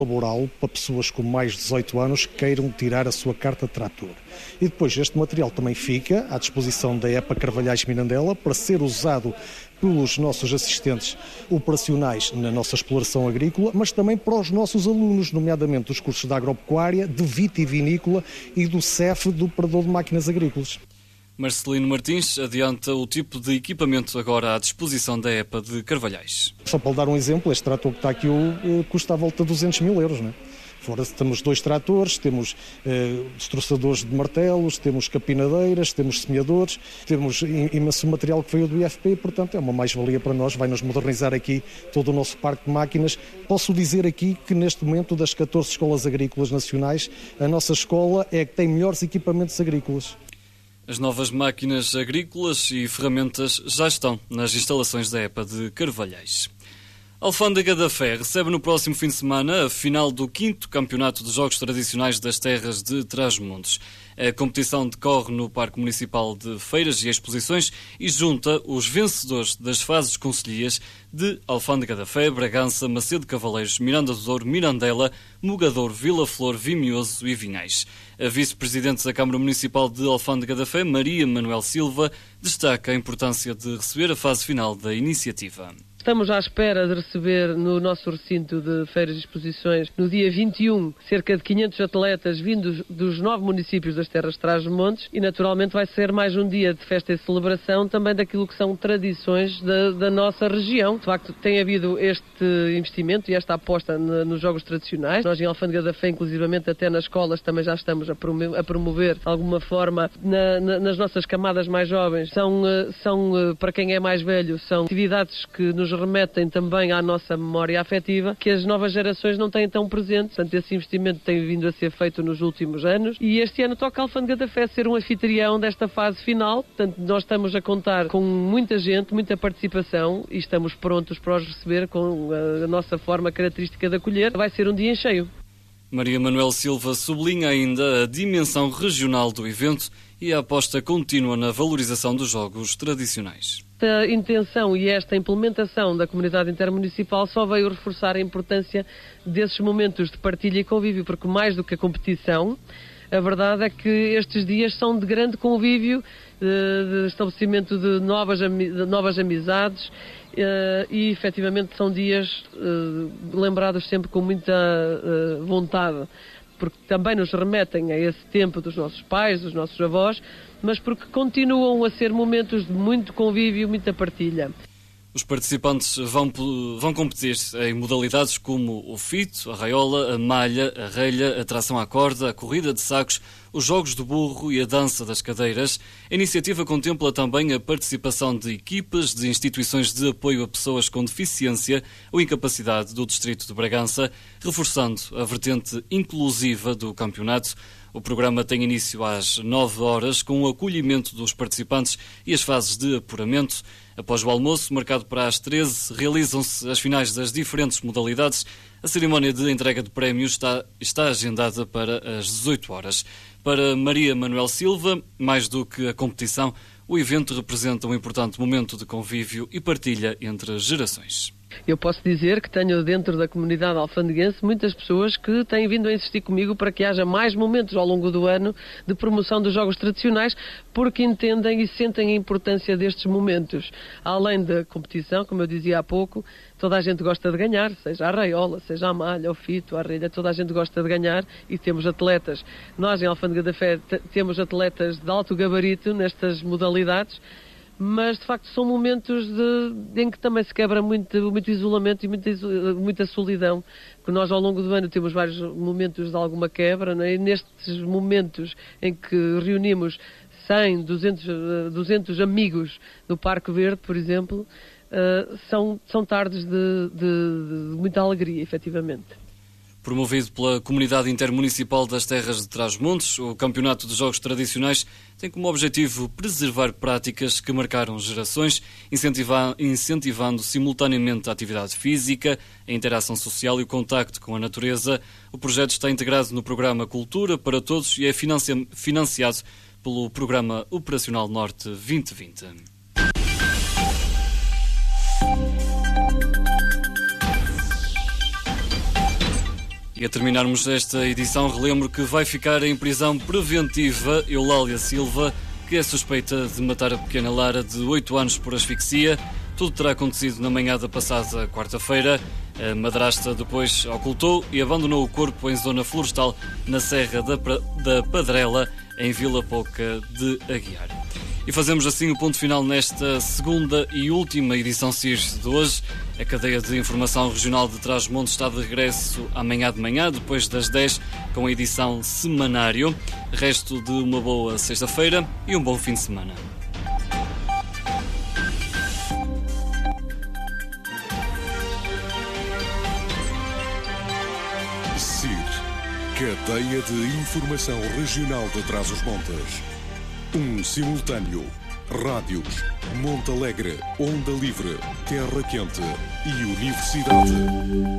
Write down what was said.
laboral para pessoas com mais de 18 anos que queiram tirar a sua carta de trator. E depois este material também fica à disposição da EPA Carvalhais Mirandela para ser usado pelos nossos assistentes operacionais na nossa exploração agrícola, mas também para os nossos alunos, nomeadamente dos cursos de agropecuária, de vitivinícola e do CEF, do Operador de Máquinas Agrícolas. Marcelino Martins adianta o tipo de equipamento agora à disposição da EPA de Carvalhais. Só para lhe dar um exemplo, este trator que está aqui custa à volta de 200 mil euros, não é? Fora temos 2 tratores, temos destroçadores de martelos, temos capinadeiras, temos semeadores, temos imenso material que veio do IFP, portanto é uma mais-valia para nós, vai-nos modernizar aqui todo o nosso parque de máquinas. Posso dizer aqui que neste momento das 14 escolas agrícolas nacionais, a nossa escola é a que tem melhores equipamentos agrícolas. As novas máquinas agrícolas e ferramentas já estão nas instalações da EPA de Carvalhais. A Alfândega da Fé recebe no próximo fim de semana a final do 5º Campeonato de Jogos Tradicionais das Terras de Trás-os-Montes. A competição decorre no Parque Municipal de Feiras e Exposições e junta os vencedores das fases concelhias de Alfândega da Fé, Bragança, Macedo Cavaleiros, Miranda do Douro, Mirandela, Mugador, Vila Flor, Vimioso e Vinhais. A vice-presidente da Câmara Municipal de Alfândega da Fé, Maria Manuel Silva, destaca a importância de receber a fase final da iniciativa. Estamos à espera de receber no nosso recinto de feiras e exposições, no dia 21, cerca de 500 atletas vindos dos 9 municípios das Terras de Trás-os-Montes e naturalmente vai ser mais um dia de festa e celebração também daquilo que são tradições da nossa região. De facto, tem havido este investimento e esta aposta nos jogos tradicionais. Nós em Alfândega da Fé, inclusivamente até nas escolas, também já estamos a promover de alguma forma nas nossas camadas mais jovens. São para quem é mais velho, são atividades que nos remetem também à nossa memória afetiva, que as novas gerações não têm tão presente. Portanto, esse investimento tem vindo a ser feito nos últimos anos e este ano toca a Alfândega da Fé ser um anfitrião desta fase final. Portanto, nós estamos a contar com muita gente, muita participação e estamos prontos para os receber com a nossa forma característica de acolher. Vai ser um dia em cheio. Maria Manuel Silva sublinha ainda a dimensão regional do evento e a aposta contínua na valorização dos jogos tradicionais. Esta intenção e esta implementação da comunidade intermunicipal só veio reforçar a importância desses momentos de partilha e convívio, porque mais do que a competição, a verdade é que estes dias são de grande convívio, de estabelecimento de novas amizades e efetivamente são dias lembrados sempre com muita vontade, porque também nos remetem a esse tempo dos nossos pais, dos nossos avós, mas porque continuam a ser momentos de muito convívio, muita partilha. Os participantes vão competir em modalidades como o fito, a raiola, a malha, a relha, a tração à corda, a corrida de sacos, os jogos do burro e a dança das cadeiras. A iniciativa contempla também a participação de equipas de instituições de apoio a pessoas com deficiência ou incapacidade do Distrito de Bragança, reforçando a vertente inclusiva do campeonato. O programa tem início às 9 horas, com o acolhimento dos participantes e as fases de apuramento. Após o almoço, marcado para as 13, realizam-se as finais das diferentes modalidades. A cerimónia de entrega de prémios está agendada para as 18 horas. Para Maria Manuel Silva, mais do que a competição, o evento representa um importante momento de convívio e partilha entre gerações. Eu posso dizer que tenho dentro da comunidade alfandeguense muitas pessoas que têm vindo a insistir comigo para que haja mais momentos ao longo do ano de promoção dos jogos tradicionais, porque entendem e sentem a importância destes momentos. Além da competição, como eu dizia há pouco, toda a gente gosta de ganhar, seja a raiola, seja a malha, o fito, a relha, toda a gente gosta de ganhar e temos atletas. Nós em Alfândega da Fé temos atletas de alto gabarito nestas modalidades, mas de facto são momentos em que também se quebra muito isolamento e muita solidão, porque nós ao longo do ano temos vários momentos de alguma quebra, não é? E nestes momentos em que reunimos 100, 200 amigos no Parque Verde, por exemplo, são tardes de muita alegria, efetivamente. Promovido pela Comunidade Intermunicipal das Terras de Trás-os-Montes, o Campeonato de Jogos Tradicionais tem como objetivo preservar práticas que marcaram gerações, incentivando simultaneamente a atividade física, a interação social e o contacto com a natureza. O projeto está integrado no programa Cultura para Todos e é financiado pelo Programa Operacional Norte 2020. E a terminarmos esta edição, relembro que vai ficar em prisão preventiva Eulália Silva, que é suspeita de matar a pequena Lara, de 8 anos, por asfixia. Tudo terá acontecido na manhã da passada quarta-feira. A madrasta depois ocultou e abandonou o corpo em zona florestal na Serra da Padrela, em Vila Pouca de Aguiar. E fazemos assim o ponto final nesta segunda e última edição CIRS de hoje. A cadeia de informação regional de Trás-os-Montes está de regresso amanhã de manhã, depois das 10, com a edição Semanário. Resto de uma boa sexta-feira e um bom fim de semana. CIR, Cadeia de Informação Regional de Trás-os-Montes. Um simultâneo. Rádios, Monte Alegre, Onda Livre, Terra Quente e Universidade.